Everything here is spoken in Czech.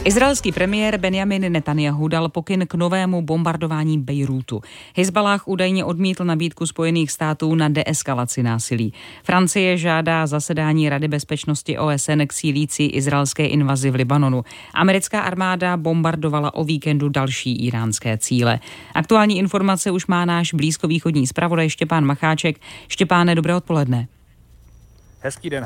Izraelský premiér Benjamin Netanjahu dal pokyn k novému bombardování Bejrútu. Hizballáh údajně odmítl nabídku Spojených států na deeskalaci násilí. Francie žádá zasedání Rady bezpečnosti OSN k sílící izraelské invazi v Libanonu. Americká armáda bombardovala o víkendu další íránské cíle. Aktuální informace už má náš blízkovýchodní zpravodaj Štěpán Macháček. Štěpáne, dobré odpoledne. Hezký den,